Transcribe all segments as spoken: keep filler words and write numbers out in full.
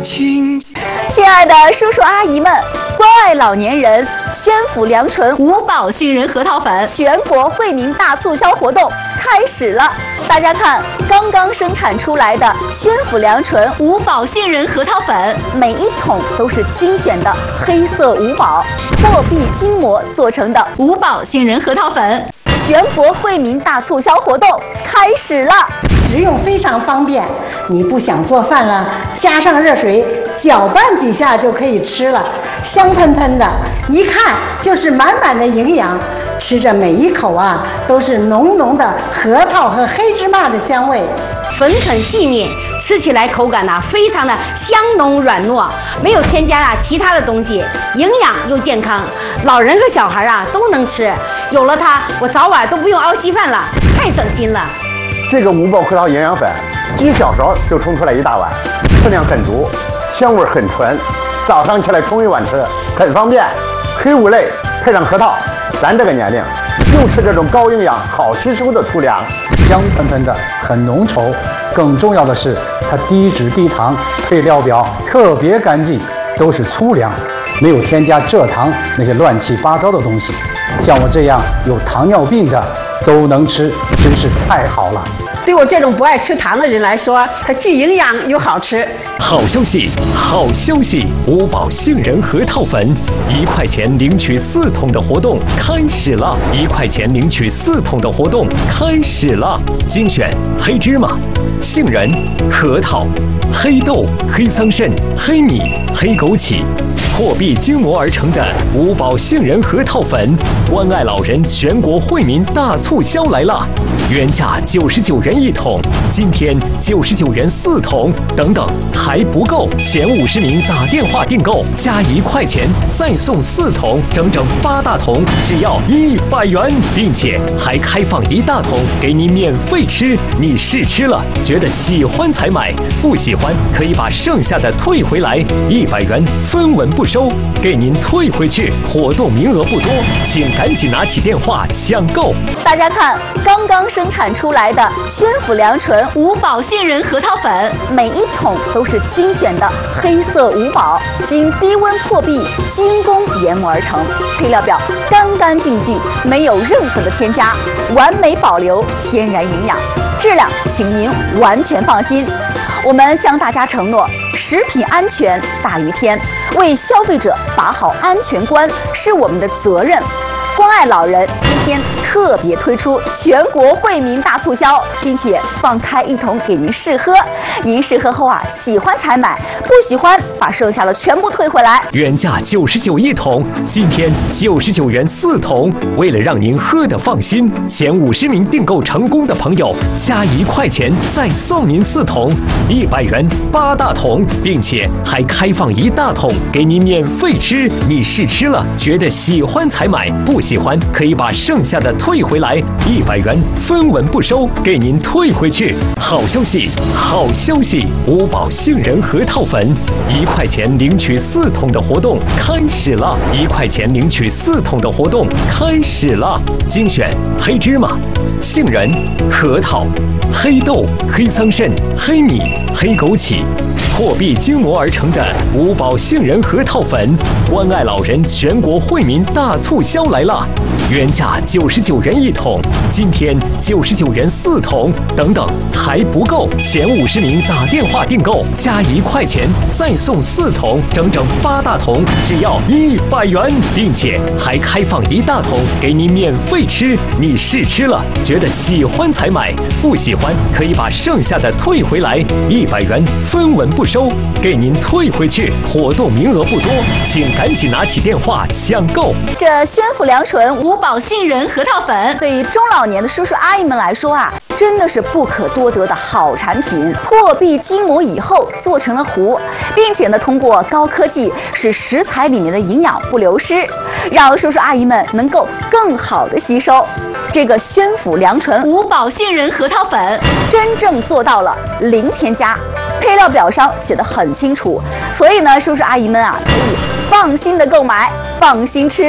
亲爱的叔叔阿姨们，关爱老年人，宣府良醇五宝杏仁核桃粉全国惠民大促销活动开始了。大家看，刚刚生产出来的宣府良醇五宝杏仁核桃粉，每一桶都是精选的黑色五宝货币筋膜做成的五宝杏仁核桃粉，全国惠民大促销活动开始了。 食用非常方便，你不想做饭了，加上热水搅拌几下就可以吃了，香喷喷的，一看就是满满的营养。吃着每一口啊，都是浓浓的核桃和黑芝麻的香味， 粉很细腻，吃起来口感呢、啊、非常的香浓软糯，没有添加啊其他的东西，营养又健康，老人和小孩啊都能吃。有了它，我早晚都不用熬稀饭了，太省心了。 这个五宝核桃营养粉，几小勺就冲出来一大碗，分量很足，香味很纯，早上起来冲一碗吃，很方便。黑五类配上核桃，咱这个年龄就吃这种高营养、好吸收的粗粮， 香喷喷的，很浓稠。更重要的是，它低脂低糖，配料表特别干净，都是粗粮，没有添加蔗糖那些乱七八糟的东西。像我这样有糖尿病的都能吃，真是太好了。 对我这种不爱吃糖的人来说，它既营养又好吃。 好消息，好消息！五宝杏仁核桃粉，一块钱领取四桶的活动开始了！一块钱领取四桶的活动开始了！精选黑芝麻、杏仁、核桃、黑豆、黑桑葚、黑米、黑枸杞，货币精磨而成的五宝杏仁核桃粉，关爱老人全国惠民大促销来了！原价九十九元一桶，今天九十九元四桶，等等还不够，前五十名打电话订购加一块钱再送四桶，整整八大桶，只要一百元，并且还开放一大桶给你免费吃。你试吃了，觉得喜欢才买，不喜欢可以把剩下的退回来，一百元分文不收，给您退回去。活动名额不多，请赶紧拿起电话抢购。 大家看，刚刚生产出来的宣府良醇五宝杏仁核桃粉，每一桶都是精选的黑色五宝，经低温破壁精工研磨而成，配料表干干净净，没有任何的添加，完美保留天然营养，质量请您完全放心。我们向大家承诺，食品安全大于天，为消费者把好安全关是我们的责任。关爱老人今天特别推出全国惠民大促销，并且放开一桶给您试喝，您试喝后啊，喜欢才买，不喜欢把剩下的全部退回来。 原价九十九一桶，今天九十九元四桶。为了让您喝得放心，前五十名订购成功的朋友加一块钱再送您四桶，一百元八大桶，并且还开放一大桶给您免费吃。你试吃了，觉得喜欢才买，不喜欢可以把剩下的退回来，一百元分文不收，给您退回去。好消息，好消息！五宝杏仁核桃粉，一块钱领取四桶的活动开始了！一块钱领取四桶的活动开始了！精选黑芝麻、杏仁、核桃、黑豆、黑桑葚、黑米、黑枸杞，货币精磨而成的五宝杏仁核桃粉，关爱老人全国惠民大促销来了！原价九十九元一桶，今天九十九元四桶，等等还不够，前五十名打电话订购加一块钱再送四桶，整整八大桶，只要一百元，并且还开放一大桶给你免费吃。你试吃了，觉得喜欢才买，不喜欢可以把剩下的退回来，一百元分文不收，给您退回去。活动名额不多，请赶紧拿起电话抢购。 这宣府良醇五宝杏仁核桃粉，对于中老年的叔叔阿姨们来说啊，真的是不可多得的好产品。破壁筋磨以后做成了糊，并且呢，通过高科技使食材里面的营养不流失，让叔叔阿姨们能够更好的吸收。这个宣府良醇五宝杏仁核桃粉真正做到了零添加，配料表上写得很清楚，所以呢，叔叔阿姨们啊可以放心的购买，放心吃。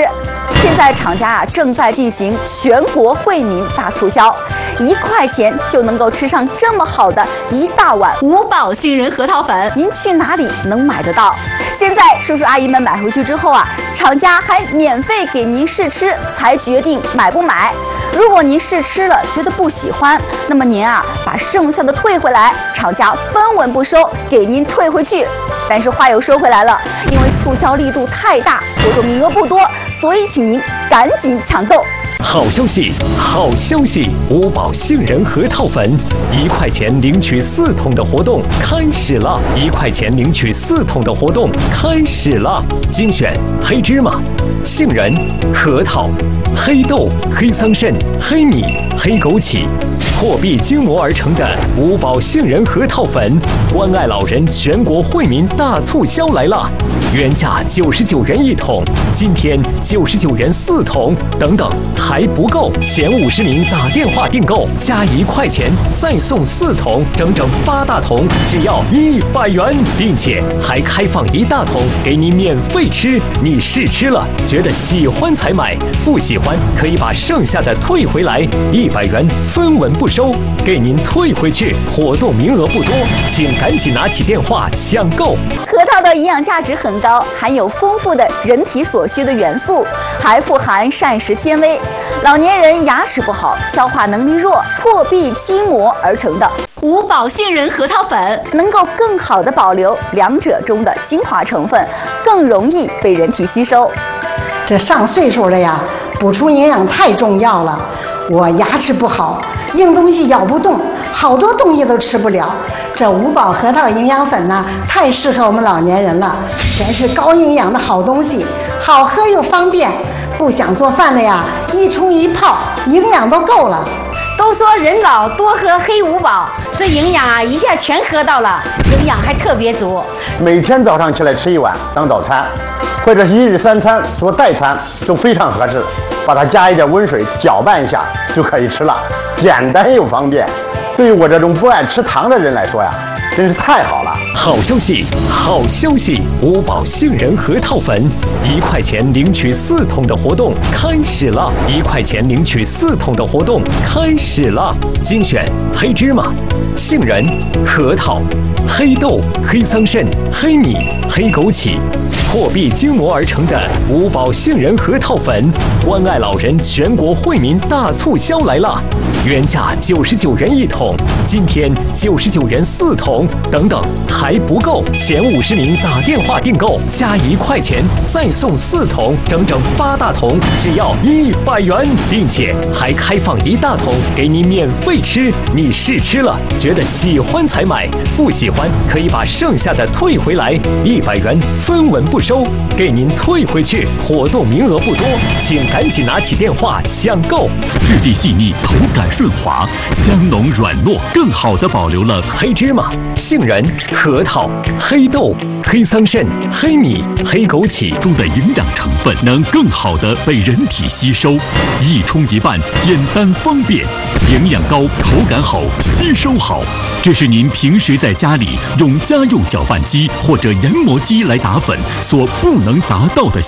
现在厂家啊正在进行全国惠民大促销，一块钱就能够吃上这么好的一大碗五宝杏仁核桃粉，您去哪里能买得到？现在叔叔阿姨们买回去之后啊，厂家还免费给您试吃，才决定买不买。如果您试吃了觉得不喜欢，那么您啊把剩下的退回来，厂家分文不收，给您退回去。但是话又说回来了，因为促销力度太大，活动名额不多，所以请您赶紧抢购。 好消息，好消息！五宝杏仁核桃粉，一块钱领取四桶的活动开始了！一块钱领取四桶的活动开始了！精选黑芝麻、杏仁、核桃、黑豆、黑桑葚、黑米、黑枸杞，破壁精磨而成的五宝杏仁核桃粉，关爱老人全国惠民大促销来了！原价九十九元一桶，今天九十九元四桶，等等还不够，前五十名打电话订购加一块钱再送四桶，整整八大桶，只要一百元，并且还开放一大桶给你免费吃。你试吃了，觉得喜欢才买，不喜欢可以把剩下的退回来，一百元分文不收，给您退回去。活动名额不多，请赶紧拿起电话抢购。 核桃的营养价值很高，含有丰富的人体所需的元素，还富含膳食纤维。老年人牙齿不好、消化能力弱、破壁筋膜而成的五宝杏仁核桃粉，能够更好的保留两者中的精华成分，更容易被人体吸收。 这上岁数了呀，补充营养太重要了。我牙齿不好，硬东西咬不动，好多东西都吃不了。这五宝核桃营养粉呢，太适合我们老年人了，全是高营养的好东西，好喝又方便。不想做饭了呀，一冲一泡，营养都够了。 都说人老多喝黑五宝，这营养啊一下全喝到了，营养还特别足。 每天早上起来吃一碗当早餐，或者是一日三餐做代餐都非常合适。把它加一点温水搅拌一下就可以吃了，简单又方便。对于我这种不爱吃糖的人来说呀，真是太好了！ 好消息，好消息！五宝杏仁核桃粉，一块钱领取四桶的活动开始了！一块钱领取四桶的活动开始了！精选黑芝麻、杏仁、核桃、黑豆、黑桑葚、黑米、黑枸杞，破壁精磨而成的五宝杏仁核桃粉，关爱老人全国惠民大促销来了！原价九十九元一桶，今天九十九元四桶，等等还不够，前五十名打电话订购加一块钱再送四桶，整整八大桶，只要一百元，并且还开放一大桶给你免费吃。你试吃了，觉得喜欢才买，不喜欢可以把剩下的退回来，一百元分文不收，给您退回去。活动名额不多，请赶紧拿起电话抢购。 质地细腻，口感顺滑，香浓软糯，更好地保留了黑芝麻、杏仁、核桃、黑豆、黑桑葚、黑米、黑枸杞中的营养成分，能更好地被人体吸收。一冲一拌，简单方便，营养高，口感好，吸收好。这是您平时在家里用家用搅拌机或者研磨机来打粉所不能达到的